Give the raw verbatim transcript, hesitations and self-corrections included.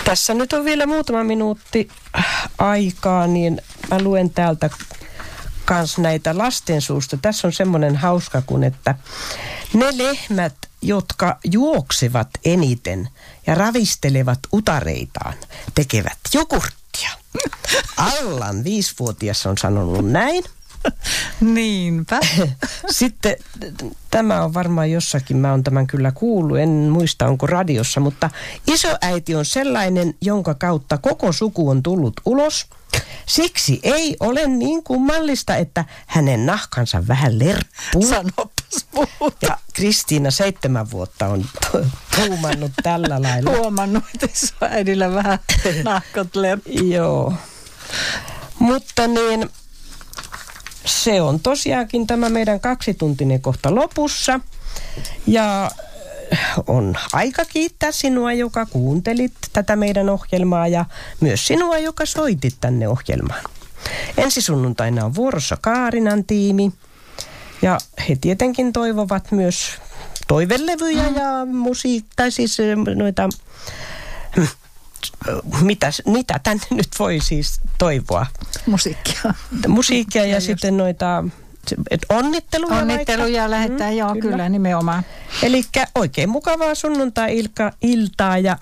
Tässä nyt on vielä muutama minuutti aikaa, niin mä luen täältä kans näitä lasten suusta. Tässä on semmoinen hauska, kun että ne lehmät, jotka juoksevat eniten ja ravistelevat utareitaan, tekevät jogurttia. Allan viisivuotias on sanonut näin. Niinpä. Sitten tämä on varmaan jossakin, mä oon tämän kyllä kuullut, en muista onko radiossa, mutta isoäiti on sellainen, jonka kautta koko suku on tullut ulos. Siksi ei ole niin kummallista, että hänen nahkansa vähän lerppuu. Sanopas muuta. Ja Kristiina seitsemän vuotta on tuumannut tällä lailla. Huomannut, että isoäidillä vähän nahkat lerppuu. Joo. Mutta niin, se on tosiaankin tämä meidän kaksituntinen kohta lopussa. Ja on aika kiittää sinua, joka kuuntelit tätä meidän ohjelmaa ja myös sinua, joka soitit tänne ohjelmaan. Ensi sunnuntaina on vuorossa Kaarinan tiimi ja he tietenkin toivovat myös toivelevyjä ja musiikkia, siis noita, mitä, mitä tänne nyt voi siis toivoa? Musiikkia. Musiikkia ja, ja sitten noita... Onnitteluja Onnitteluja lähettää, mm, joo, kyllä, kyllä nimenomaan. Elikkä oikein mukavaa sunnuntai-iltaa ja